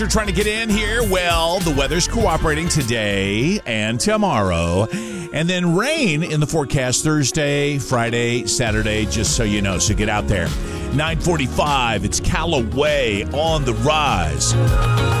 You're trying to get in here. Well, the weather's cooperating today and tomorrow. And then rain in the forecast Thursday, Friday, Saturday, just so you know. So get out there. 9:45, it's Callaway on the rise.